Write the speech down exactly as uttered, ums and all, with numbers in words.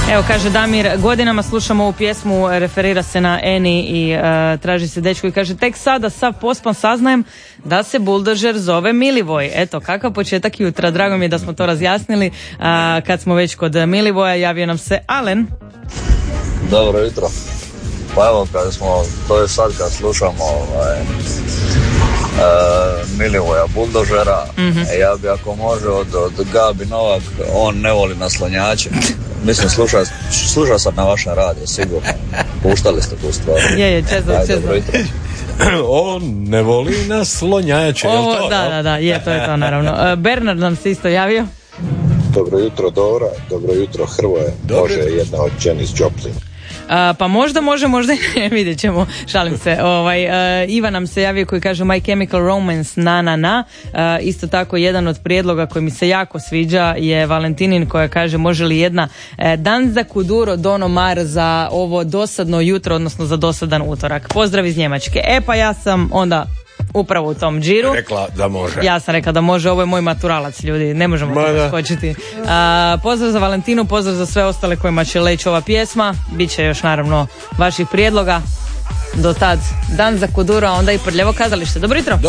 Evo, kaže Damir, godinama slušamo ovu pjesmu, referira se na Eni i uh, traži se dečko i kaže, tek sada sav pospan saznajem da se buldožer zove Milivoj. Eto, kakav početak jutra, drago mi je da smo to razjasnili. Uh, kad smo već kod Milivoja, javio nam se Alen. Dobro jutro. Pa evo, kad smo, to je sad kad slušamo ovaj, uh, Milivoja buldožera, mm-hmm. ja bi ako može od, od Gabi Novak, on ne voli naslonjače. Mislim, sluša, sluša sam na vašem radiju, sigurno. Puštali ste tu stvar. Je, je, često, često. On ne voli naslonjače, je li to? Da, da, da, je, to je to, naravno. Bernard nam se isto javio. Dobro jutro, Dora. Dobro jutro, Hrvoje. Dobro. Može jedna od Janis Joplin. Uh, pa možda može, možda ne, vidjet ćemo, šalim se. Ovaj, uh, Ivan nam se javio koji kaže My Chemical Romance, na na na. Uh, isto tako jedan od prijedloga koji mi se jako sviđa je Valentinin koja kaže može li jedna uh, Danza Kuduro Dono Mar za ovo dosadno jutro, odnosno za dosadan utorak. Pozdrav iz Njemačke. E pa ja sam onda upravo u tom džiru. Rekla da može. Ja sam rekla da može, ovo je moj maturalac, ljudi, ne možemo to skočiti. Uh, pozdrav za Valentinu, pozdrav za sve ostale kojima će leći ova pjesma. Biće još naravno vaših prijedloga. Do tad, dan za Kuduro, a onda i Prljevo kazalište. Dobro jutro.